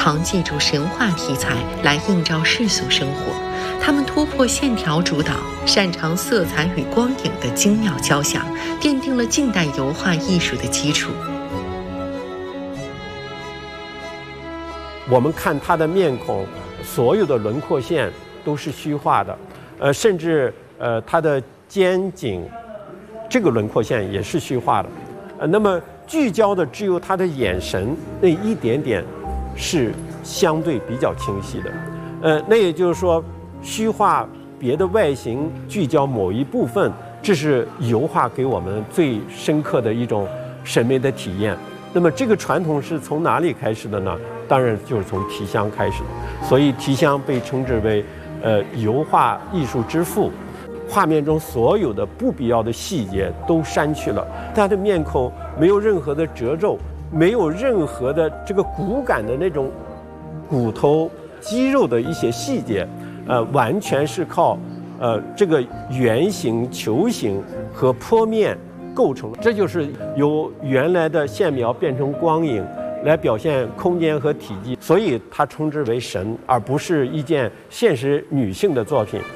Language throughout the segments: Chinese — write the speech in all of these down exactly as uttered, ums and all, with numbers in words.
常借助神话题材来映照世俗生活。他们突破线条主导，擅长色彩与光影的精妙交响，奠定了近代油画艺术的基础。 我们看他的面孔，所有的轮廓线都是虚化的，呃，甚至呃他的肩颈这个轮廓线也是虚化的，呃，那么聚焦的只有他的眼神那一点点是相对比较清晰的，呃，那也就是说，虚化别的外形，聚焦某一部分，这是油画给我们最深刻的一种审美的体验。那么这个传统是从哪里开始的呢？当然就是从提香开始的。所以提香被称之为呃油画艺术之父。画面中所有的不必要的细节都删去了，他的面孔没有任何的褶皱，没有任何的这个骨感的那种骨头肌肉的一些细节，呃，完全是靠呃这个圆形、球形和坡面构成，这就是由原来的线描变成光影来表现空间和体积，所以它称之为神，而不是一件现实女性的作品。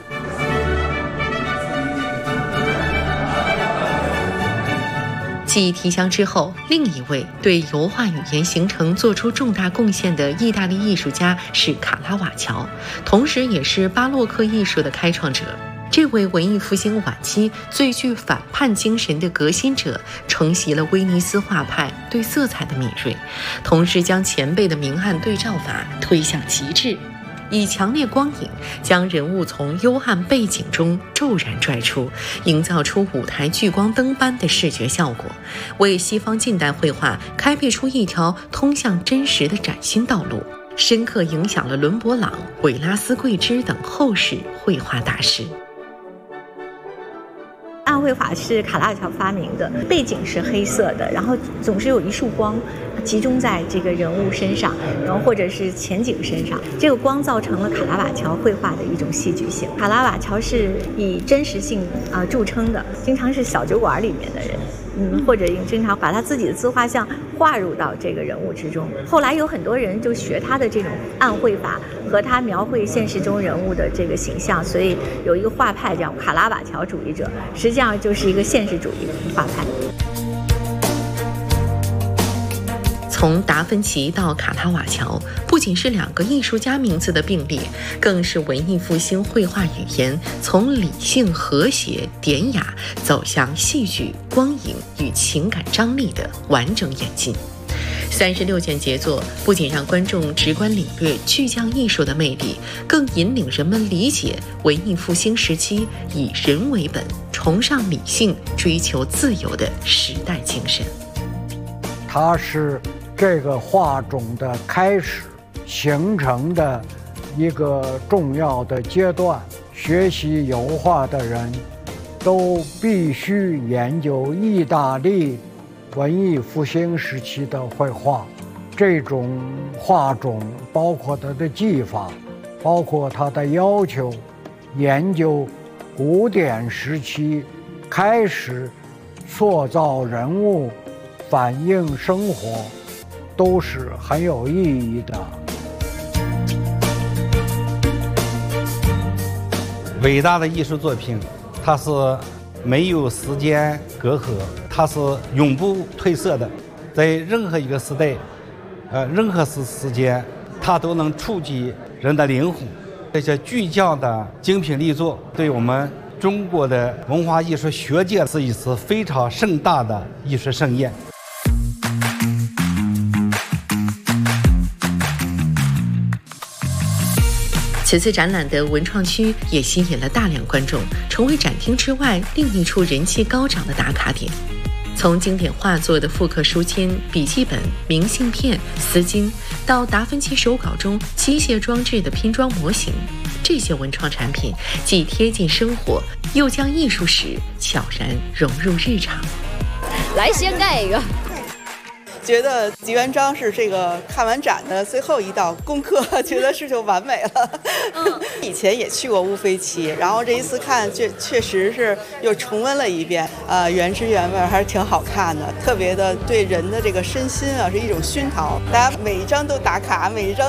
继提香之后，另一位对油画语言形成做出重大贡献的意大利艺术家是卡拉瓦乔，同时也是巴洛克艺术的开创者。这位文艺复兴晚期最具反叛精神的革新者，承袭了威尼斯画派对色彩的敏锐，同时将前辈的明暗对照法推向极致，以强烈光影将人物从幽暗背景中骤然拽出，营造出舞台聚光灯般的视觉效果，为西方近代绘画开辟出一条通向真实的崭新道路，深刻影响了伦勃朗、韦拉斯贵兹等后世绘画大师。 暗绘法是卡拉瓦乔发明的，背景是黑色的，然后总是有一束光集中在这个人物身上，然后或者是前景身上，这个光造成了卡拉瓦乔绘画的一种戏剧性。卡拉瓦乔是以真实性啊、呃、著称的，经常是小酒馆里面的人，嗯，或者经常把他自己的自画像画入到这个人物之中。后来有很多人就学他的这种暗绘法和他描绘现实中人物的这个形象，所以有一个画派叫卡拉瓦乔主义者，实际上就是一个现实主义画派。 从达芬奇到卡拉瓦乔，不仅是两个艺术家名字的并列，更是文艺复兴绘画语言从理性、和谐、典雅走向戏剧、光影与情感张力的完整演进。三十六件杰作不仅让观众直观领略巨匠艺术的魅力，更引领人们理解文艺复兴时期以人为本、崇尚理性、追求自由的时代精神。 它是这个画种的开始形成的一个重要的阶段。学习油画的人都必须研究意大利文艺复兴时期的绘画，这种画种包括它的技法，包括它的要求，研究古典时期开始塑造人物、反映生活，都是很有意义的。 伟大的艺术作品，它是没有时间隔阂，它是永不褪色的，在任何一个时代，呃，任何时时间，它都能触及人的灵魂。这些巨匠的精品力作，对我们中国的文化艺术学界是一次非常盛大的艺术盛宴。 此次展览的文创区也吸引了大量观众，成为展厅之外另一处人气高涨的打卡点。从经典画作的复刻书签、笔记本、明信片、丝巾，到达芬奇手稿中机械装置的拼装模型，这些文创产品既贴近生活，又将艺术史悄然融入日常。 来，先盖一个。 觉得吉元璋是这个看完展的最后一道功课，觉得是就完美了。嗯，以前也去过乌菲齐，然后这一次看确确实是又重温了一遍，呃，原汁原味还是挺好看的，特别的对人的这个身心啊是一种熏陶。大家每一张都打卡，每一张